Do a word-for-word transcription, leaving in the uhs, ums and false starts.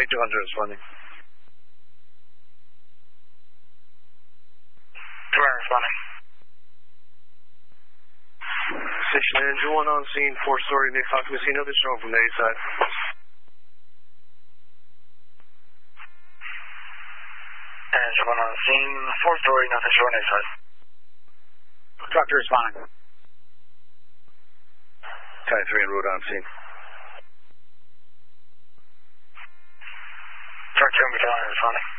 Take two hundred responding. two hundred responding. Station Manager one on scene, four-story, Nick occupancy, nothing strong from the A side. Manager one on scene, four-story, nothing showing A side. Trucker responding. Tie three en route on scene. Truck two and battalion responding.